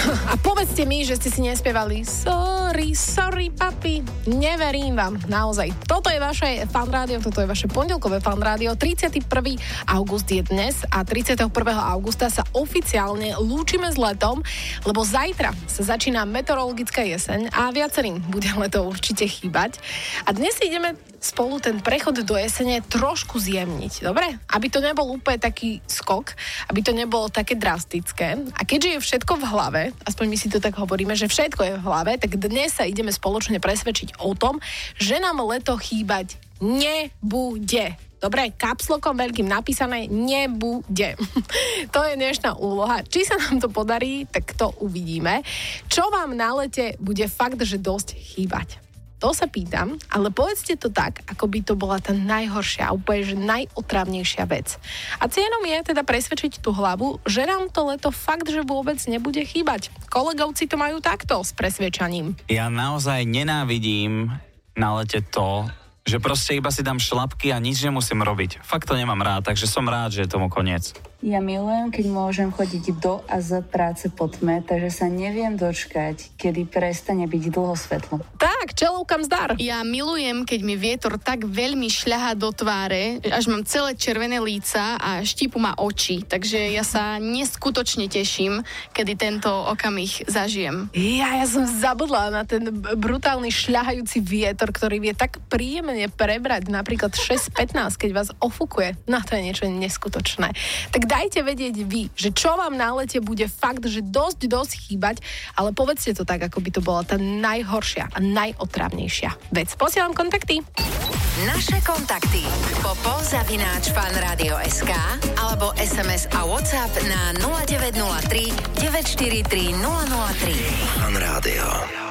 A povedzte mi, že ste si nespievali sorry, papi. Neverím vám, naozaj. Toto je vaše Fan Rádio, toto je vaše pondelkové Fan Rádio. 31. august je dnes a 31. augusta sa oficiálne lúčime s letom, lebo zajtra sa začína meteorologická jeseň a viacerým bude leto určite chýbať. A dnes si ideme spolu ten prechod do jesene trošku zjemniť, dobre? Aby to nebol úplne taký skok, aby to nebolo také drastické. A keďže je všetko v hlave, aspoň my si to tak hovoríme, že všetko je v hlave, tak dnes sa ideme spoločne presvedčiť o tom, že nám leto chýbať nebude. Dobre, kapslokom veľkým napísané nebude. To je dnešná úloha. Či sa nám to podarí, tak to uvidíme. Čo vám na lete bude fakt, že dosť chýbať? To sa pýtam, ale povedzte to tak, ako by to bola tá najhoršia, úplne že najotravnejšia vec. A cieľom je teda presvedčiť tú hlavu, že nám to leto fakt, že vôbec nebude chýbať. Kolegovci to majú takto s presvedčaním. Ja naozaj nenávidím na lete to, že proste iba si dám šlapky a nič nemusím robiť. Fakt to nemám rád, takže som rád, že je tomu koniec. Ja milujem, keď môžem chodiť do a z práce po tme, takže sa neviem dočkať, kedy prestane byť dlho svetlo. Tak, čelovkám zdar. Ja milujem, keď mi vietor tak veľmi šľahá do tváre, až mám celé červené líca a štípu ma oči, takže ja sa neskutočne teším, kedy tento okamih zažijem. Ja som zabudla na ten brutálny šľahajúci vietor, ktorý vie tak príjemne prebrať napríklad 6:15, keď vás ofukuje. No to je niečo neskutočné. Tak dajte vedieť vy, že čo vám na lete bude fakt, že dosť chýbať, ale povedzte to tak, ako by to bola tá najhoršia a najotrávnejšia vec. Posielam kontakty. Naše kontakty popo@fanradio.sk alebo SMS a WhatsApp na 0903 943 003. Fan Rádio.